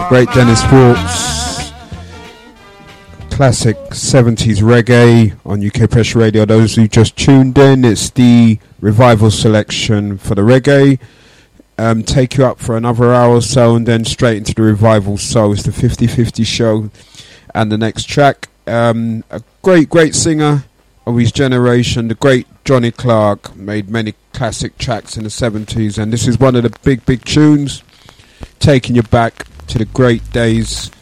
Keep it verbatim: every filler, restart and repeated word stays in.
Great Dennis Brooks, classic seventies reggae on U K Pressure Radio. Those who just tuned in, it's the revival selection for the reggae. Um, take you up for another hour or so and then straight into the revival. So it's the fifty fifty show. And the next track, um, a great, great singer of his generation, the great Johnny Clark, made many classic tracks in the seventies. And this is one of the big, big tunes, taking you back to the great days